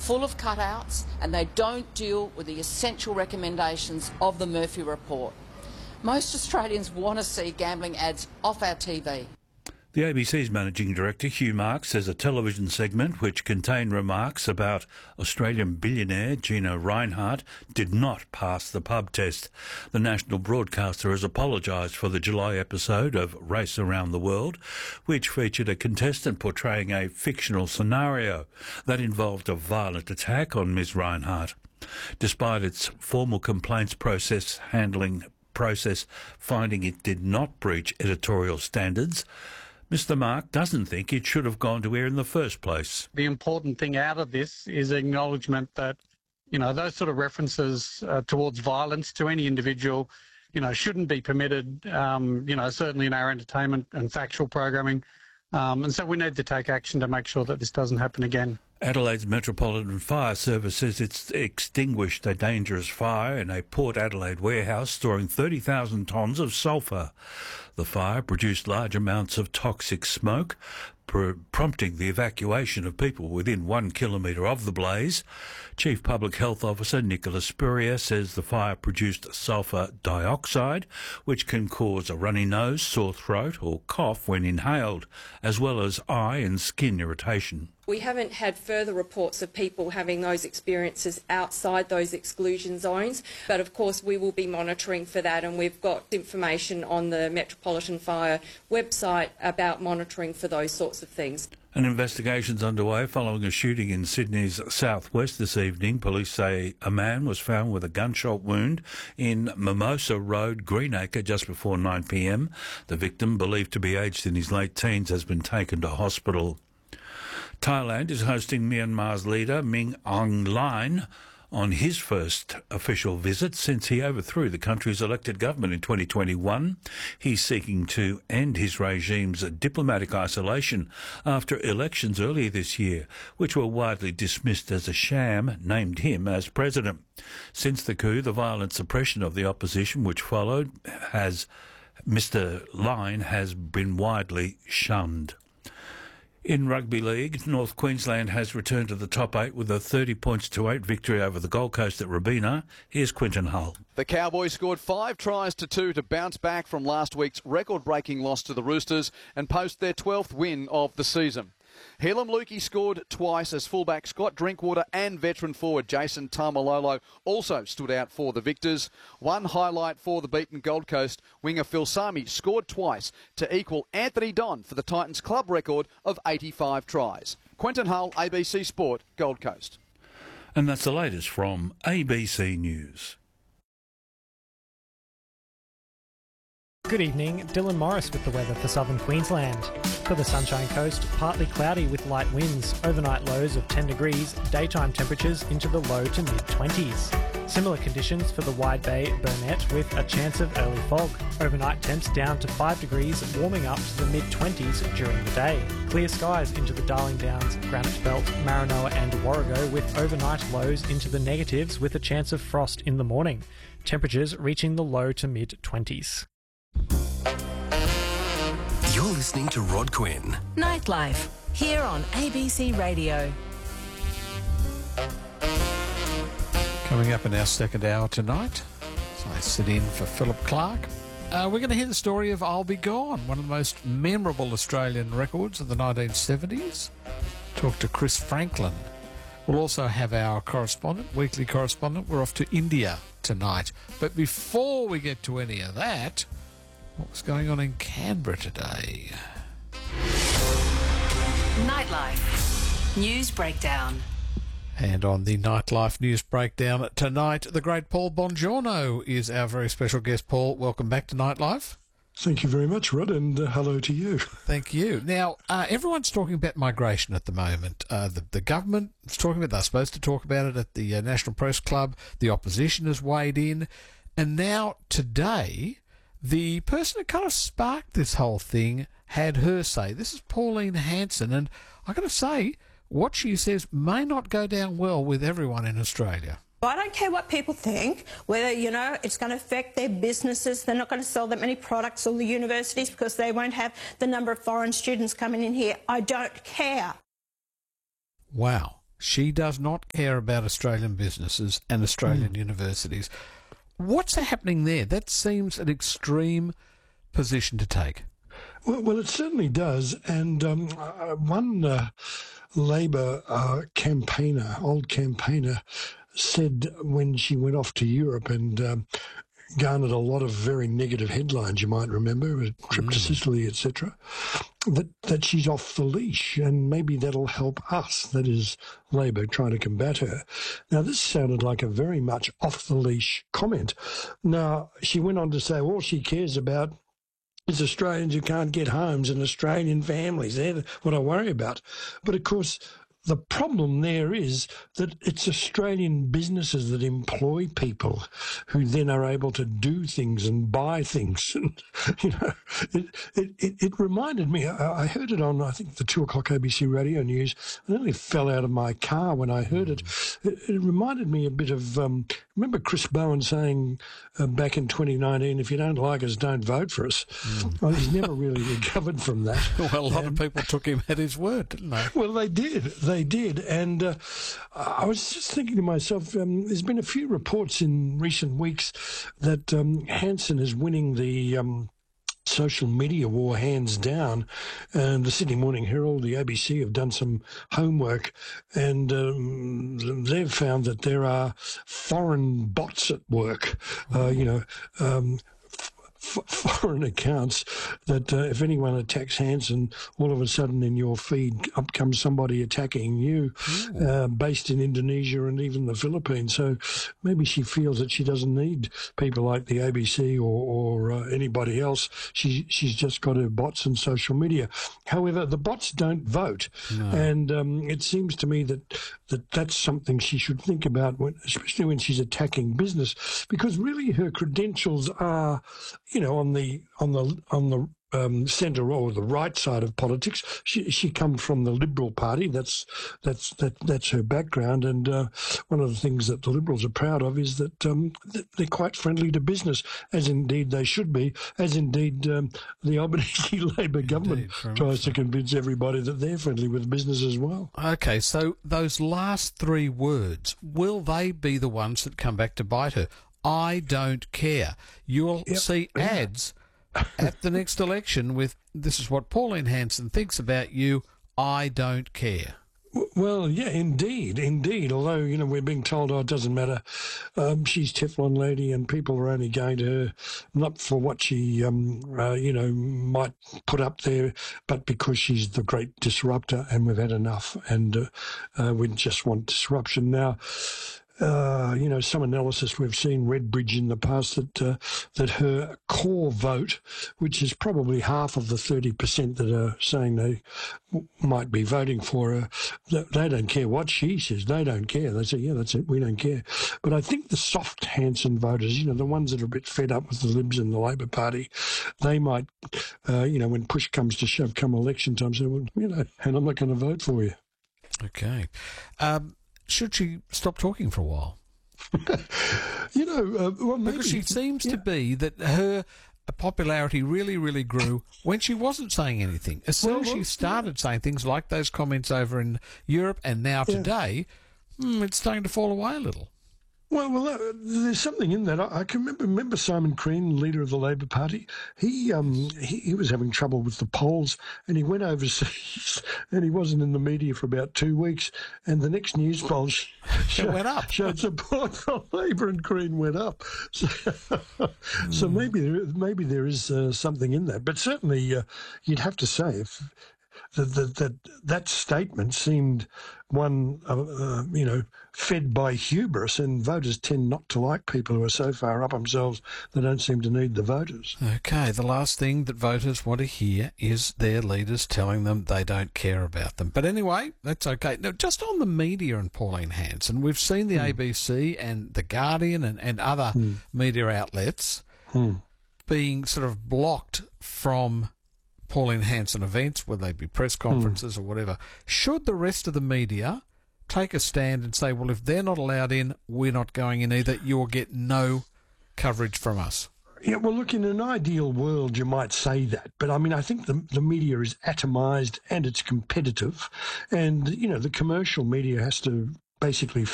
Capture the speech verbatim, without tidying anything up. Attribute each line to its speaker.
Speaker 1: full of cutouts, and they don't deal with the essential recommendations of the Murphy Report. Most Australians want to see gambling ads off our T V.
Speaker 2: The A B C's Managing Director, Hugh Marks, says a television segment which contained remarks about Australian billionaire Gina Rinehart did not pass the pub test. The national broadcaster has apologised for the July episode of Race Around the World, which featured a contestant portraying a fictional scenario that involved a violent attack on Miz Rinehart. Despite its formal complaints process handling process finding it did not breach editorial standards, Mister Mark doesn't think it should have gone to air in the first place.
Speaker 3: The important thing out of this is acknowledgement that, you know, those sort of references uh, towards violence to any individual, you know, shouldn't be permitted, um, you know, certainly in our entertainment and factual programming. Um, and so we need to take action to make sure that this doesn't happen again.
Speaker 2: Adelaide's Metropolitan Fire Service says it's extinguished a dangerous fire in a Port Adelaide warehouse storing thirty thousand tonnes of sulphur. The fire produced large amounts of toxic smoke, pr- prompting the evacuation of people within one kilometre of the blaze. Chief Public Health Officer Nicola Spurrier says the fire produced sulphur dioxide, which can cause a runny nose, sore throat or cough when inhaled, as well as eye and skin irritation.
Speaker 4: We haven't had further reports of people having those experiences outside those exclusion zones, but of course we will be monitoring for that, and we've got information on the Metropolitan Fire website about monitoring for those sorts of things.
Speaker 2: An investigation's underway following a shooting in Sydney's southwest this evening. Police say a man was found with a gunshot wound in Mimosa Road, Greenacre, just before nine p m. The victim, believed to be aged in his late teens, has been taken to hospital. Thailand is hosting Myanmar's leader Min Aung Hlaing on his first official visit since he overthrew the country's elected government in twenty twenty-one. He's seeking to end his regime's diplomatic isolation after elections earlier this year, which were widely dismissed as a sham, named him as president. Since the coup, the violent suppression of the opposition which followed has Mister Hlaing has been widely shunned. In rugby league, North Queensland has returned to the top eight with a thirty points to eight victory over the Gold Coast at Robina. Here's Quinton Hull.
Speaker 5: The Cowboys scored five tries to two to bounce back from last week's record-breaking loss to the Roosters and post their twelfth win of the season. Helam Lukey scored twice as fullback Scott Drinkwater and veteran forward Jason Tamalolo also stood out for the victors. One highlight for the beaten Gold Coast, winger Phil Sami scored twice to equal Anthony Don for the Titans club record of eighty-five tries. Quentin Hull, A B C Sport, Gold Coast.
Speaker 2: And that's the latest from A B C News.
Speaker 6: Good evening, Dylan Morris with the weather for southern Queensland. For the Sunshine Coast, partly cloudy with light winds, overnight lows of ten degrees, daytime temperatures into the low to mid twenties. Similar conditions for the Wide Bay, Burnett with a chance of early fog. Overnight temps down to five degrees, warming up to the mid twenties during the day. Clear skies into the Darling Downs, Granite Belt, Maranoa and Warrego with overnight lows into the negatives with a chance of frost in the morning. Temperatures reaching the low to mid twenties.
Speaker 7: You're listening to Rod Quinn.
Speaker 8: Nightlife, here on A B C Radio.
Speaker 9: Coming up in our second hour tonight, so I sit in for Philip Clark. Uh, we're going to hear the story of I'll Be Gone, one of the most memorable Australian records of the nineteen seventies. Talk to Chris Franklin. We'll also have our correspondent, weekly correspondent. We're off to India tonight. But before we get to any of that, what's going on in Canberra today?
Speaker 8: Nightlife News Breakdown.
Speaker 9: And on the Nightlife News Breakdown tonight, the great Paul Bongiorno is our very special guest. Paul, welcome back to Nightlife.
Speaker 10: Thank you very much, Rod, and uh, hello to you.
Speaker 9: Thank you. Now, uh, everyone's talking about migration at the moment. Uh, the, the government is talking about it. They're supposed to talk about it at the uh, National Press Club. The opposition has weighed in. And now, today, the person who kind of sparked this whole thing had her say. This is Pauline Hanson, and I got to say, what she says may not go down well with everyone in Australia.
Speaker 11: I don't care what people think, whether, you know, it's going to affect their businesses. They're not going to sell that many products, or the universities, because they won't have the number of foreign students coming in here. I don't care.
Speaker 9: Wow. She does not care about Australian businesses and Australian mm. universities. What's happening there? That seems an extreme position to take.
Speaker 10: Well, well it certainly does. And um, uh, one uh, Labor uh, campaigner, old campaigner, said when she went off to Europe and um, garnered a lot of very negative headlines, you might remember, a trip mm. to Sicily, et cetera, that, that she's off the leash, and maybe that'll help us, that is Labor, trying to combat her. Now, this sounded like a very much off-the-leash comment. Now, she went on to say all she cares about is Australians who can't get homes and Australian families. They're what I worry about. But, of course, the problem there is that it's Australian businesses that employ people who then are able to do things and buy things. And, you know, it, it, it, it reminded me, I, I heard it on, I think, the two o'clock A B C Radio News. I nearly fell out of my car when I heard it. It, it reminded me a bit of, um, remember Chris Bowen saying uh, back in twenty nineteen, if you don't like us, don't vote for us. Mm. Well, he's never really recovered from that.
Speaker 9: Well, a lot
Speaker 10: and,
Speaker 9: of people took him at his word, didn't they?
Speaker 10: Well, they did. They did. And uh, I was just thinking to myself, um, there's been a few reports in recent weeks that um, Hanson is winning the um, social media war hands down. And the Sydney Morning Herald, the A B C have done some homework, and um, they've found that there are foreign bots at work, uh, you know, um, foreign accounts that uh, if anyone attacks Hanson, all of a sudden in your feed up comes somebody attacking you, uh, based in Indonesia and even the Philippines. So maybe she feels that she doesn't need people like the A B C or, or uh, anybody else. She, she's just got her bots and social media. However, the bots don't vote. No. And um, it seems to me that, that that's something she should think about, when, especially when she's attacking business, because really her credentials are, you know, on the on the on the um, centre or the right side of politics. She she comes from the Liberal Party. That's that's that that's her background. And uh, one of the things that the Liberals are proud of is that, um, that they're quite friendly to business, as indeed they should be. As indeed um, the Albanese Labor government indeed, tries to convince everybody that they're friendly with business as well.
Speaker 9: Okay, so those last three words, will they be the ones that come back to bite her? I don't care. You'll yep. see ads at the next election with, this is what Pauline Hanson thinks about you, I don't care.
Speaker 10: Well, yeah, indeed, indeed. Although, you know, we're being told, oh, it doesn't matter. Um, she's Teflon Lady and people are only going to her, not for what she, um, uh, you know, might put up there, but because she's the great disruptor and we've had enough and uh, uh, we just want disruption. Now, Uh, you know, some analysis we've seen Redbridge in the past that uh, that her core vote, which is probably half of the thirty percent that are saying they w- might be voting for her, they, they don't care what she says. They don't care. They say, yeah, that's it. We don't care. But I think the soft Hanson voters, you know, the ones that are a bit fed up with the Libs and the Labor Party, they might, uh, you know, when push comes to shove, come election time, say, well, you know, and I'm not going to vote for you.
Speaker 9: Okay. Um Should she stop talking for a while?
Speaker 10: you know, uh, well, maybe.
Speaker 9: Because she seems
Speaker 10: yeah.
Speaker 9: to be that her popularity really, really grew when she wasn't saying anything. As soon
Speaker 10: well,
Speaker 9: as she
Speaker 10: well,
Speaker 9: started
Speaker 10: yeah.
Speaker 9: saying things like those comments over in Europe and now
Speaker 10: yeah.
Speaker 9: today, hmm, it's starting to fall away a little.
Speaker 10: Well, well, uh, there's something in that. I, I can remember, remember Simon Crean, leader of the Labor Party. He, um, he he was having trouble with the polls, and he went overseas, and he wasn't in the media for about two weeks. And the next news poll sh- showed,
Speaker 9: went up.
Speaker 10: showed support for Labor, and Crean went up. So, mm. so maybe there, maybe there is uh, something in that. But certainly, uh, you'd have to say if. That, that that that statement seemed one, uh, uh, you know, fed by hubris, and voters tend not to like people who are so far up themselves they don't seem to need the voters.
Speaker 9: Okay, the last thing that voters want to hear is their leaders telling them they don't care about them. But anyway, that's okay. Now, just on the media and Pauline Hanson, we've seen the mm. A B C and The Guardian and, and other mm. media outlets
Speaker 10: mm.
Speaker 9: being sort of blocked from Pauline Hanson events, whether they be press conferences mm. or whatever. Should the rest of the media take a stand and say, well, if they're not allowed in, we're not going in either, you'll get no coverage from us?
Speaker 10: Yeah, well, look, in an ideal world, you might say that. But, I mean, I think the, the media is atomised and it's competitive. And, you know, the commercial media has to basically